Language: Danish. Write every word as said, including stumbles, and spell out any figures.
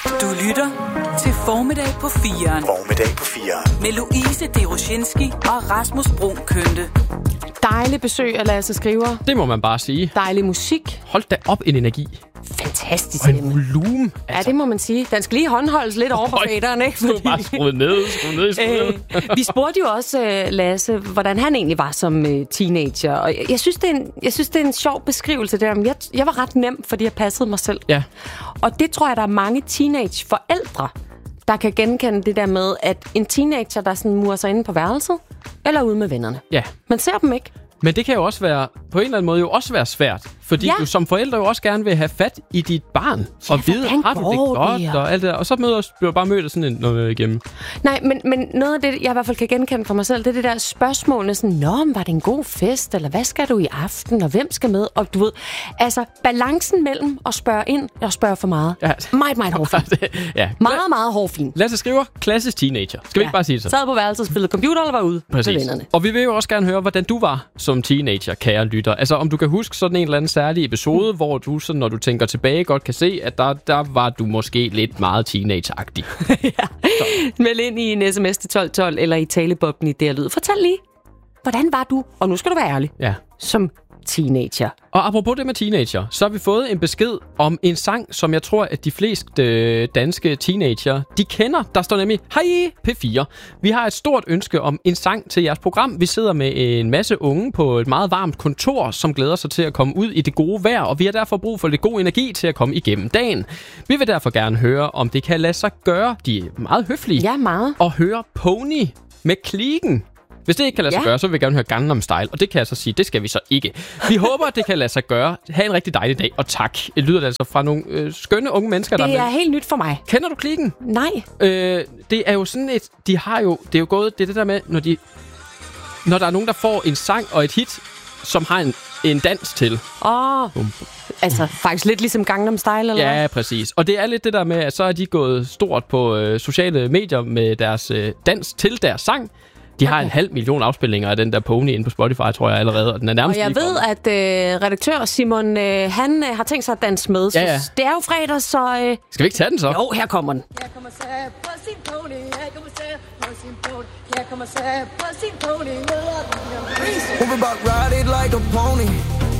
Du lytter til Formiddag på firen. Formiddag på firen. Med Louise Deroshinski og Rasmus Bruun Kønte. Dejlig besøg af Lasse Skriver. Det må man bare sige. Dejlig musik. Hold da op en energi. Fantastisk Og en stemme. volumen. Ja, det må man sige. Den skal lige håndholdes lidt over på faderen, ikke? Du har bare skruet ned, skruet ned i skruet. Øh, vi spurgte jo også uh, Lasse, hvordan han egentlig var som uh, teenager. Og jeg, jeg, synes, det er en, jeg synes, det er en sjov beskrivelse der. Men jeg, jeg var ret nem, fordi jeg passede mig selv. Ja. Og det tror jeg, der er mange teenage-forældre, der kan genkende det der med, at en teenager, der sådan murer sig inde på værelset, eller ude med vennerne. Ja. Man ser dem ikke. Men det kan jo også være, på en eller anden måde jo også være svært. Fordi Ja. du som forældre jo også gerne vil have fat i dit barn. Ja, og vide, hvordan har du det går godt det? og alt det der. Og så møder, bliver du bare mødt af sådan en noget igennem. Nej, men, men noget af det, jeg i hvert fald kan genkende for mig selv, det er det der spørgsmål, sådan, nå, men var det en god fest, eller hvad skal du i aften, og hvem skal med? Og du ved, altså, balancen mellem at spørge ind og spørge for meget. Ja. Meget, meget hårfin. ja. Meget, meget hårfin. Lasse Skriver, klassisk teenager. Skal vi Ja. ikke bare sige det så? Sad på værelset, spillede computer, eller var ude med Præcis. vennerne. Og vi vil jo også gerne høre, hvordan du var som teenager, kære lytter. Altså, om du kan huske sådan en eller anden særlig episode, mm. hvor du, så, når du tænker tilbage, godt kan se, at der, der var du måske lidt meget teenager-agtig. ja. Meld ind i en sms til tolv tolv, eller i talebobben i der lyd. Fortæl lige, hvordan var du, og nu skal du være ærlig, Ja. som teenager? Og apropos det med teenager, så har vi fået en besked om en sang, som jeg tror, at de fleste øh, danske teenager, de kender. Der står nemlig, hej P fire. Vi har et stort ønske om en sang til jeres program. Vi sidder med en masse unge på et meget varmt kontor, som glæder sig til at komme ud i det gode vejr, og vi har derfor brug for lidt god energi til at komme igennem dagen. Vi vil derfor gerne høre, om det kan lade sig gøre, de er meget høflige, Ja, meget. og høre Pony med Kliken. Hvis det ikke kan lade sig Ja. gøre, så vil vi gerne høre Gangnam Style, og det kan jeg så sige, det skal vi så ikke. Vi håber, at det kan lade sig gøre. Ha' en rigtig dejlig dag, og tak. Det lyder altså fra nogle øh, skønne unge mennesker, der Det er er med. helt nyt for mig. Kender du Kliken? Nej. Øh, det er jo sådan et... De har jo... Det er jo gået... Det er det der med, når de... Når der er nogen, der får en sang og et hit, som har en, en dans til. Åh, oh, altså faktisk lidt ligesom Gangnam Style, eller hvad? Ja, præcis. Og det er lidt det der med, at så er de gået stort på øh, sociale medier med deres øh, dans til deres sang. De har Okay. en halv million afspilninger af den der Pony inde på Spotify, tror jeg allerede, og den er nærmest Og jeg lige ved, kommet. at øh, redaktør Simon, øh, han øh, har tænkt sig at danse med. Ja, ja. Så det er jo fredag, så... Øh, Skal vi ikke tage den så? jo, her kommer den. Her kommer Sam på sin pony, her kommer Sam på sin pony, her kommer Sam på sin pony, ned ad den her bris. Move about ride it like a pony.